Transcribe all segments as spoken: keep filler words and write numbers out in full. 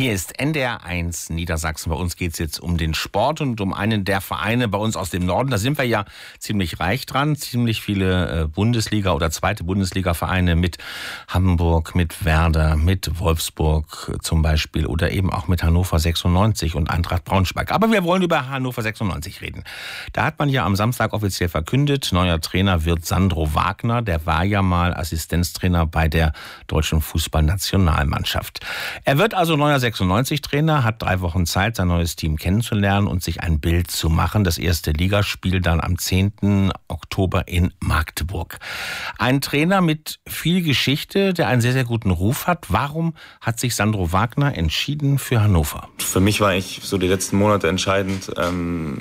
Hier ist N D R eins Niedersachsen. Bei uns geht es jetzt um den Sport und um einen der Vereine bei uns aus dem Norden. Da sind wir ja ziemlich reich dran. Ziemlich viele Bundesliga- oder zweite Bundesliga-Vereine mit Hamburg, mit Werder, mit Wolfsburg zum Beispiel oder eben auch mit Hannover sechsundneunzig und Eintracht Braunschweig. Aber wir wollen über Hannover sechsundneunzig reden. Da hat man ja am Samstag offiziell verkündet, neuer Trainer wird Sandro Wagner. Der war ja mal Assistenztrainer bei der deutschen Fußballnationalmannschaft. Er wird also neuer sechsundneunzig-Trainer, hat drei Wochen Zeit, sein neues Team kennenzulernen und sich ein Bild zu machen. Das erste Ligaspiel dann am zehnten Oktober in Magdeburg. Ein Trainer mit viel Geschichte, der einen sehr, sehr guten Ruf hat. Warum hat sich Sandro Wagner entschieden für Hannover? Für mich war ich so die letzten Monate entscheidend, ähm,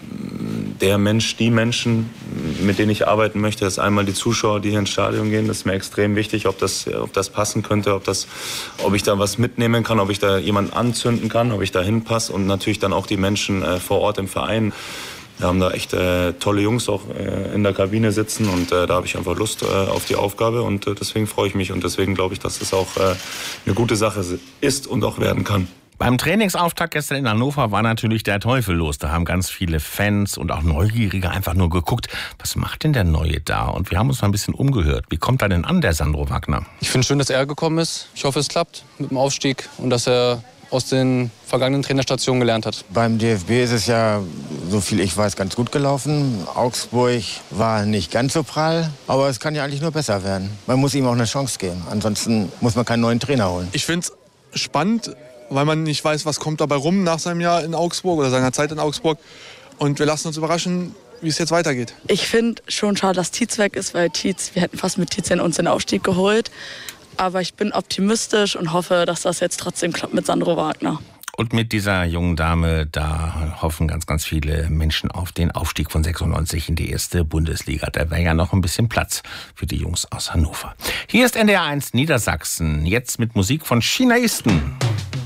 der Mensch, die Menschen, mit denen ich arbeiten möchte, das ist einmal die Zuschauer, die hier ins Stadion gehen. Das ist mir extrem wichtig, ob das, ob das passen könnte, ob, das, ob ich da was mitnehmen kann, ob ich da jemanden anzünden kann, ob ich da hinpasse und natürlich dann auch die Menschen äh, vor Ort im Verein. Wir haben da echt äh, tolle Jungs auch äh, in der Kabine sitzen und äh, da habe ich einfach Lust äh, auf die Aufgabe und äh, deswegen freue ich mich und deswegen glaube ich, dass das auch äh, eine gute Sache ist und auch werden kann. Beim Trainingsauftakt gestern in Hannover war natürlich der Teufel los. Da haben ganz viele Fans und auch Neugierige einfach nur geguckt, was macht denn der Neue da? Und wir haben uns mal ein bisschen umgehört. Wie kommt er denn an, der Sandro Wagner? Ich finde schön, dass er gekommen ist. Ich hoffe, es klappt mit dem Aufstieg und dass er aus den vergangenen Trainerstationen gelernt hat. Beim D F B ist es ja, so viel ich weiß, ganz gut gelaufen. Augsburg war nicht ganz so prall, aber es kann ja eigentlich nur besser werden. Man muss ihm auch eine Chance geben. Ansonsten muss man keinen neuen Trainer holen. Ich finde es spannend, weil man nicht weiß, was kommt dabei rum nach seinem Jahr in Augsburg oder seiner Zeit in Augsburg. Und wir lassen uns überraschen, wie es jetzt weitergeht. Ich finde schon schade, dass Tietz weg ist, weil Tietz, wir hätten fast mit Tietz uns den Aufstieg geholt. Aber ich bin optimistisch und hoffe, dass das jetzt trotzdem klappt mit Sandro Wagner. Und mit dieser jungen Dame, da hoffen ganz, ganz viele Menschen auf den Aufstieg von sechsundneunzig in die erste Bundesliga. Da wäre ja noch ein bisschen Platz für die Jungs aus Hannover. Hier ist N D R eins Niedersachsen, jetzt mit Musik von Chinaisten.